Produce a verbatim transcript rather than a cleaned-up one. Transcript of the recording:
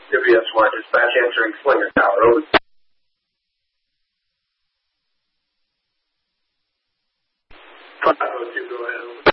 W S one dispatch answering Slinger Tower, over. five oh two, go ahead, over.